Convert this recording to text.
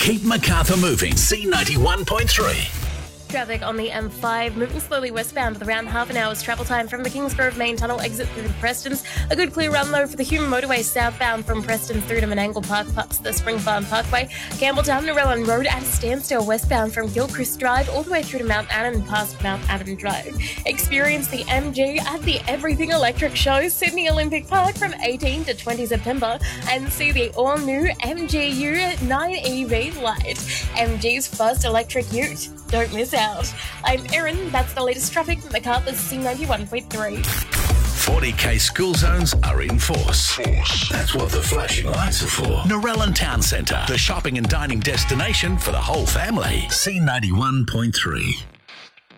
Keep Macarthur moving. C91.3. Traffic on the M5 moving slowly westbound with around half an hour's travel time from the Kingsgrove main tunnel exit through to Prestons. A good clear run though for the Hume motorway southbound from Prestons through to Menangle Park past the Spring Farm Parkway. Campbelltown Narellan Road at a standstill westbound from Gilchrist Drive all the way through to Mount Annan past Mount Adam Drive. Experience the MG at the Everything Electric Show, Sydney Olympic Park from 18 to 20 September and see the all-new MGU 9 EV Lite, MG's first electric ute. Don't miss out. I'm Erin. That's the latest traffic from Macarthur's C91.3. 40k school zones are in force. That's what the flashing lights are for. Narellan Town Centre, the shopping and dining destination for the whole family. C91.3.